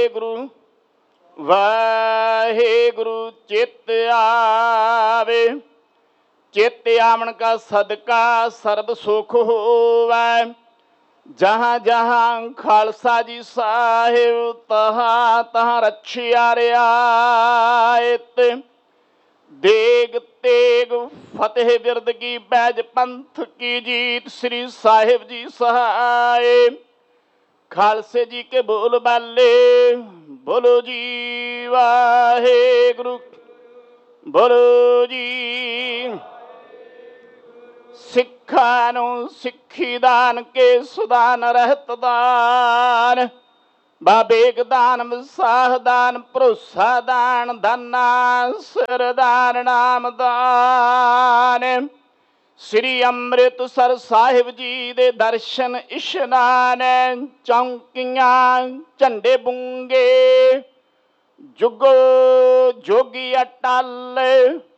ਵਾਹਿਗੁਰੂ वाहेगुरु। चित आवे चित आवन का सदका सर्ब सुख होवै। जहाँ जहाँ खालसा जी साहिब तहाँ तहाँ रक्षिया रियायत। देग तेग फतेह बिरद की बैज पंथ की जीत। श्री साहिब जी सहाय। खालसे जी के बोल बाले बोलो जी वाहेगुरु बोलो जी। सिखा नूं सिखी दान के सुदान रहत दान। बाबेग दान विसाह दान भरोसा दान दाना सिर दान नाम दान। श्री ਅੰਮ੍ਰਿਤਸਰ ਸਾਹਿਬ जी दे दर्शन इशनान। चौंकियां झंडे बुंगे जुगो जोगी अटल।